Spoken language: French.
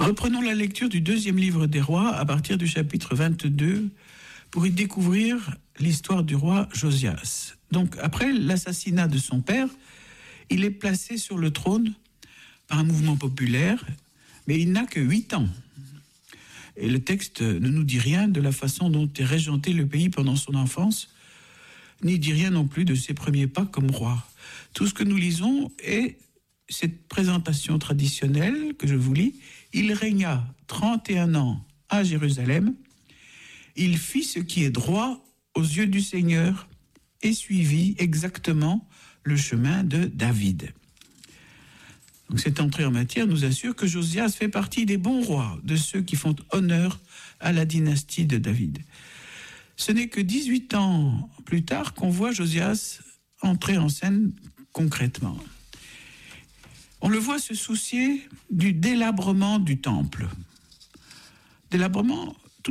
Reprenons la lecture du 2e livre des rois à partir du chapitre 22 pour y découvrir l'histoire du roi Josias. Donc, après l'assassinat de son père, il est placé sur le trône par un mouvement populaire, mais il n'a que 8 ans. Et le texte ne nous dit rien de la façon dont est régenté le pays pendant son enfance, ni dit rien non plus de ses premiers pas comme roi. Tout ce que nous lisons est cette présentation traditionnelle que je vous lis. Il régna 31 ans à Jérusalem. Il fit ce qui est droit aux yeux du Seigneur et suivit exactement le chemin de David. Donc cette entrée en matière nous assure que Josias fait partie des bons rois, de ceux qui font honneur à la dynastie de David. Ce n'est que 18 ans plus tard qu'on voit Josias entrer en scène concrètement. On le voit se soucier du délabrement du temple. Délabrement,